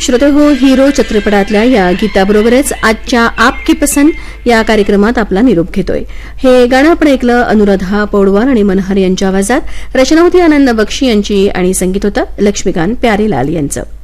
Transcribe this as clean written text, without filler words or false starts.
श्रोते हो, हिरो चित्रपटातल्या या गीताबरोबरच आजच्या आपकी पसंद या कार्यक्रमात आपला निरोप घेतोय. हे गाणं आपण ऐकलं अनुराधा पौडवाल आणि मनहर यांच्या आवाजात. रचना होती आनंद बक्षी यांची आणि संगीत होतं लक्ष्मीकांत प्यारेलाल यांचं.